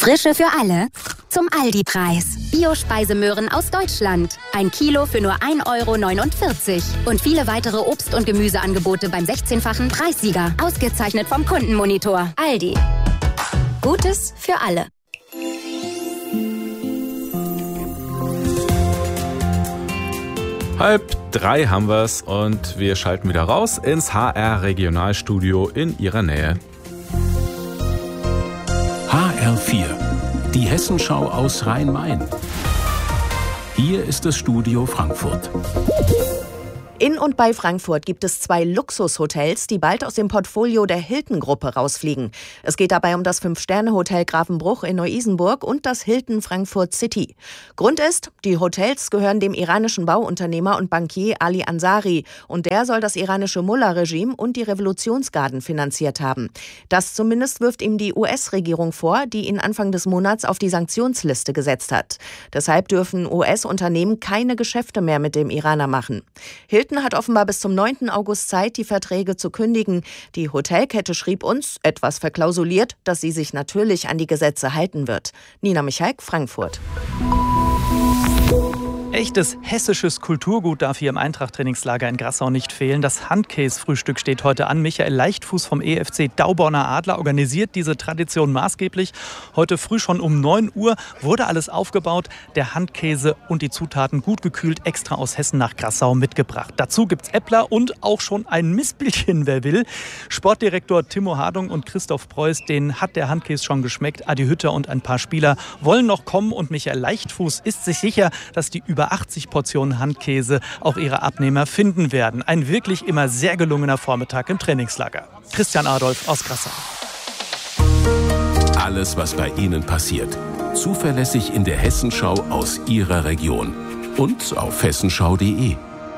Frische für alle zum Aldi-Preis. Bio-Speisemöhren aus Deutschland. 1 Kilo für nur 1,49 € Und viele weitere Obst- und Gemüseangebote beim 16-fachen Preissieger. Ausgezeichnet vom Kundenmonitor. Aldi. Gutes für alle. Halb 3 haben wir's und wir schalten wieder raus ins HR-Regionalstudio in Ihrer Nähe. HR4, die Hessenschau aus Rhein-Main. Hier ist das Studio Frankfurt. In und bei Frankfurt gibt es 2 Luxushotels, die bald aus dem Portfolio der Hilton-Gruppe rausfliegen. Es geht dabei um das 5-Sterne-Hotel Grafenbruch in Neu-Isenburg und das Hilton Frankfurt City. Grund ist, die Hotels gehören dem iranischen Bauunternehmer und Bankier Ali Ansari und der soll das iranische Mullah-Regime und die Revolutionsgarden finanziert haben. Das zumindest wirft ihm die US-Regierung vor, die ihn Anfang des Monats auf die Sanktionsliste gesetzt hat. Deshalb dürfen US-Unternehmen keine Geschäfte mehr mit dem Iraner machen. Hilton hat offenbar bis zum 9. August Zeit, die Verträge zu kündigen. Die Hotelkette schrieb uns, etwas verklausuliert, dass sie sich natürlich an die Gesetze halten wird. Nina Michalk, Frankfurt. Echtes hessisches Kulturgut darf hier im Eintracht-Trainingslager in Grassau nicht fehlen. Das Handkäse-Frühstück steht heute an. Michael Leichtfuß vom EFC Dauborner Adler organisiert diese Tradition maßgeblich. Heute früh schon um 9 Uhr wurde alles aufgebaut. Der Handkäse und die Zutaten gut gekühlt extra aus Hessen nach Grassau mitgebracht. Dazu gibt's Äppler und auch schon ein Mispelchen, wer will. Sportdirektor Timo Hardung und Christoph Preuß, denen hat der Handkäse schon geschmeckt. Adi Hütter und ein paar Spieler wollen noch kommen und Michael Leichtfuß ist sich sicher, dass die über 80 Portionen Handkäse auch ihre Abnehmer finden werden. Ein wirklich immer sehr gelungener Vormittag im Trainingslager. Christian Adolf aus Grassau. Alles, was bei Ihnen passiert, zuverlässig in der Hessenschau aus Ihrer Region und auf hessenschau.de.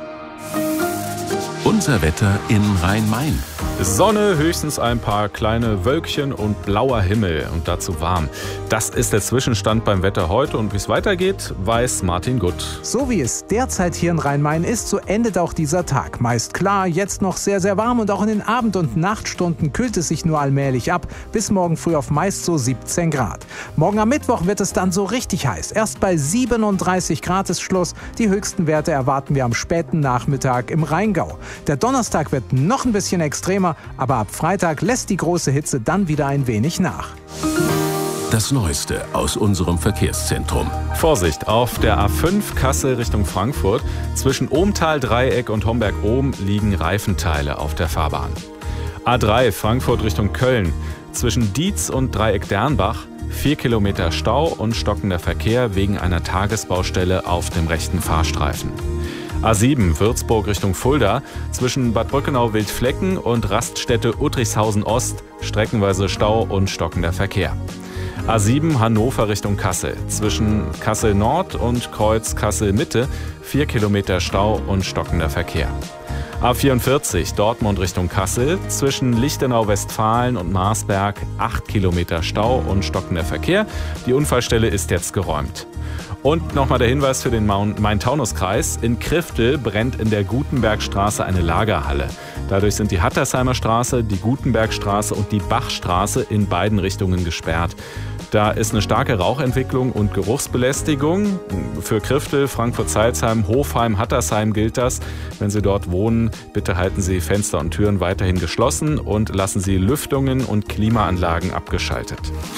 Unser Wetter in Rhein-Main. Sonne, höchstens ein paar kleine Wölkchen und blauer Himmel und dazu warm. Das ist der Zwischenstand beim Wetter heute und wie es weitergeht, weiß Martin Gutt. So wie es derzeit hier in Rhein-Main ist, so endet auch dieser Tag. Meist klar, jetzt noch sehr, sehr warm und auch in den Abend- und Nachtstunden kühlt es sich nur allmählich ab, bis morgen früh auf meist so 17 Grad. Morgen am Mittwoch wird es dann so richtig heiß. Erst bei 37 Grad ist Schluss. Die höchsten Werte erwarten wir am späten Nachmittag im Rheingau. Der Donnerstag wird noch ein bisschen extremer, aber ab Freitag lässt die große Hitze dann wieder ein wenig nach. Das Neueste aus unserem Verkehrszentrum. Vorsicht, auf der A5 Kassel Richtung Frankfurt. Zwischen Ohmtal-Dreieck und Homberg-Ohm liegen Reifenteile auf der Fahrbahn. A3 Frankfurt Richtung Köln. Zwischen Dietz und Dreieck Dernbach 4 Kilometer Stau und stockender Verkehr wegen einer Tagesbaustelle auf dem rechten Fahrstreifen. A7 Würzburg Richtung Fulda, zwischen Bad Brückenau-Wildflecken und Raststätte Uttrichshausen-Ost, streckenweise Stau und stockender Verkehr. A7 Hannover Richtung Kassel, zwischen Kassel-Nord und Kreuz Kassel-Mitte, 4 Kilometer Stau und stockender Verkehr. A44 Dortmund Richtung Kassel, zwischen Lichtenau-Westfalen und Marsberg, 8 Kilometer Stau und stockender Verkehr. Die Unfallstelle ist jetzt geräumt. Und nochmal der Hinweis für den Main-Taunus-Kreis. In Kriftel brennt in der Gutenbergstraße eine Lagerhalle. Dadurch sind die Hattersheimer Straße, die Gutenbergstraße und die Bachstraße in beiden Richtungen gesperrt. Da ist eine starke Rauchentwicklung und Geruchsbelästigung. Für Kriftel, Frankfurt-Salzheim, Hofheim, Hattersheim gilt das. Wenn Sie dort wohnen, bitte halten Sie Fenster und Türen weiterhin geschlossen und lassen Sie Lüftungen und Klimaanlagen abgeschaltet.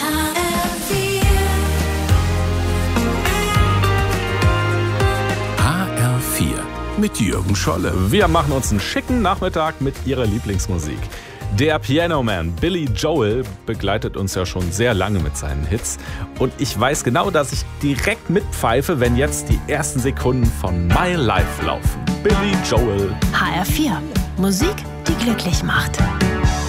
Mit Jürgen Scholle. Wir machen uns einen schicken Nachmittag mit Ihrer Lieblingsmusik. Der Piano-Man Billy Joel begleitet uns ja schon sehr lange mit seinen Hits. Und ich weiß genau, dass ich direkt mitpfeife, wenn jetzt die ersten Sekunden von My Life laufen. Billy Joel. HR4. Musik, die glücklich macht.